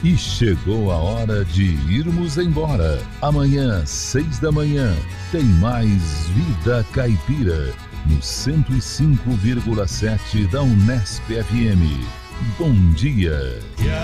E chegou a hora de irmos embora. Amanhã, 6 da manhã, tem mais Vida Caipira, no 105,7 da Unesp FM. Bom dia.